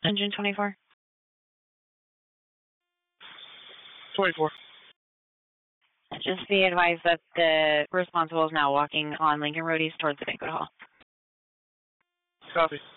Engine 24. 24. Just be advised that the responsible is now walking on Lincoln Road East towards the banquet hall. Copy.